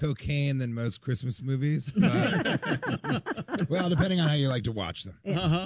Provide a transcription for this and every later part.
cocaine than most Christmas movies. But, well, depending on how you like to watch them.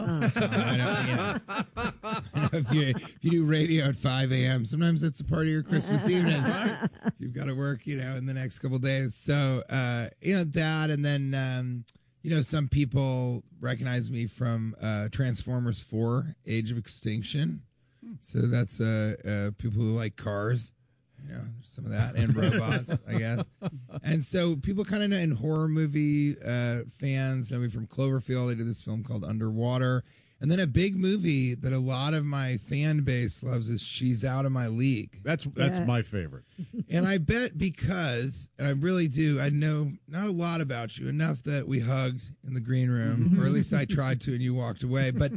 If you do radio at 5 a.m., sometimes that's a part of your Christmas evening. If you've got to work, in the next couple of days. So, that, and then, some people recognize me from Transformers 4, Age of Extinction. So that's people who like cars. Some of that, and robots, I guess. And so people kind of know, and horror movie fans know me from Cloverfield. I did this film called Underwater. And then a big movie that a lot of my fan base loves is She's Out of My League. That's my favorite. And I bet because, and I really do, I know not a lot about you, enough that we hugged in the green room, or at least I tried to, and you walked away. But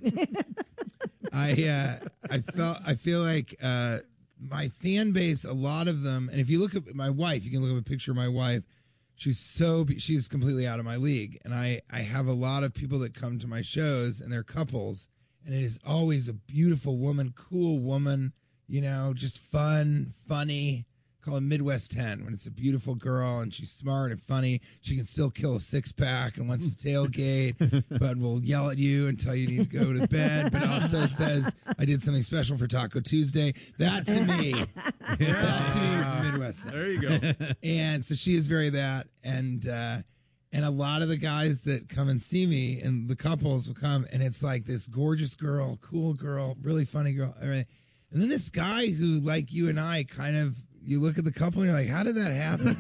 I feel like my fan base, a lot of them, and if you look at my wife, you can look up a picture of my wife. She's completely out of my league. And I have a lot of people that come to my shows, and they're couples, and it is always a beautiful woman, cool woman, just fun, funny. Call it Midwest 10 when it's a beautiful girl and she's smart and funny. She can still kill a 6-pack and wants to tailgate, but will yell at you and tell you need to go to bed, but also says, I did something special for Taco Tuesday. That to me is Midwest 10. There you go. And so she is very that. And a lot of the guys that come and see me, and the couples will come, and it's like this gorgeous girl, cool girl, really funny girl. And then this guy who, like you and I, kind of, you look at the couple and you're like, how did that happen?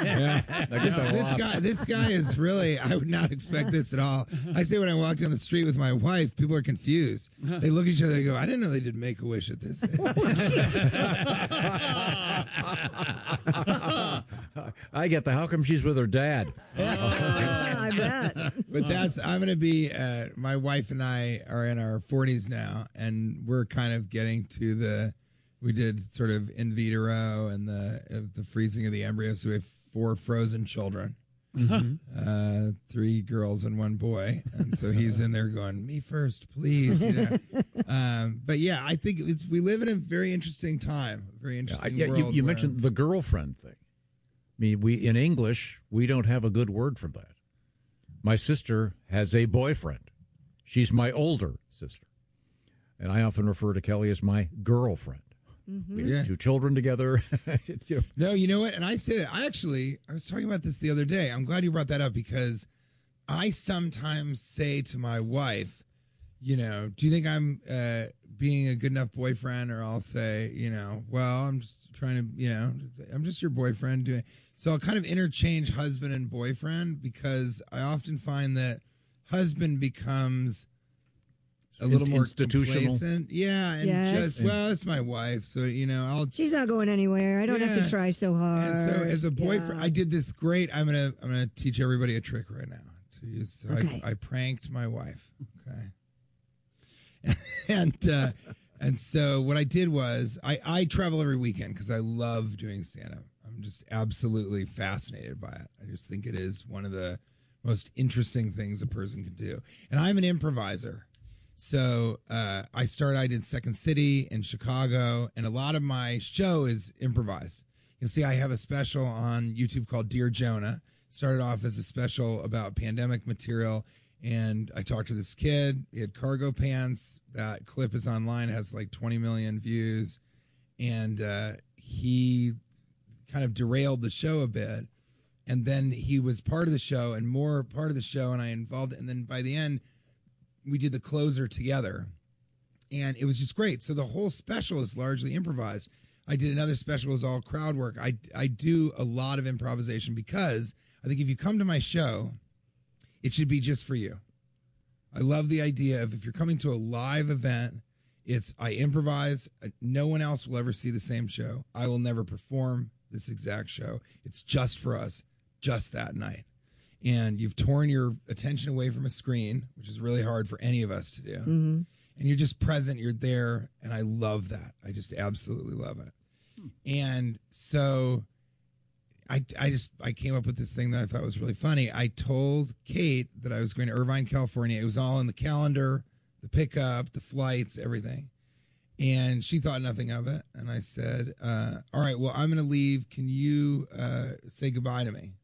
This guy is really, I would not expect this at all. I say when I walk down the street with my wife, people are confused. They look at each other and go, I didn't know they did Make-A-Wish at this age. I get the how come she's with her dad? I bet. But I'm going to be, my wife and I are in our 40s now, and we're kind of getting to we did sort of in vitro and the freezing of the embryo, so we have 4 frozen children. 3 girls and 1 boy, and so he's in there going, me first, please. But yeah, I think we live in a very interesting time, very interesting world. You mentioned the girlfriend thing. I mean, in English, we don't have a good word for that. My sister has a boyfriend. She's my older sister, and I often refer to Kelly as my girlfriend. We have 2 children together. No, you know what? And I say that. I was talking about this the other day. I'm glad you brought that up, because I sometimes say to my wife, do you think I'm being a good enough boyfriend? Or I'll say, well, I'm just trying to, I'm just your boyfriend. So I'll kind of interchange husband and boyfriend, because I often find that husband becomes a little more institutional. Complacent. Yeah, and it's my wife, so she's not going anywhere. I don't have to try so hard. And so as a boyfriend, I did this great. I'm gonna teach everybody a trick right now to use. So I pranked my wife. Okay, and so what I did was I travel every weekend because I love doing stand-up. I'm just absolutely fascinated by it. I just think it is one of the most interesting things a person can do, and I'm an improviser. So I did Second City in Chicago, and a lot of my show is improvised. You'll see I have a special on YouTube called Dear Jonah. Started off as a special about pandemic material, and I talked to this kid. He had cargo pants. That clip is online. It has like 20 million views, and he kind of derailed the show a bit. And then he was part of the show and more part of the show, and I involved it. And then by the end, we did the closer together, and it was just great. So the whole special is largely improvised. I did another special, it was all crowd work. I do a lot of improvisation because I think if you come to my show, it should be just for you. I love the idea of if you're coming to a live event, I improvise. No one else will ever see the same show. I will never perform this exact show. It's just for us, just that night. And you've torn your attention away from a screen, which is really hard for any of us to do. Mm-hmm. And you're just present, you're there, and I love that. I just absolutely love it. And so I came up with this thing that I thought was really funny. I told Kate that I was going to Irvine, California. It was all in the calendar, the pickup, the flights, everything. And she thought nothing of it. And I said, all right, well, I'm going to leave. Can you say goodbye to me?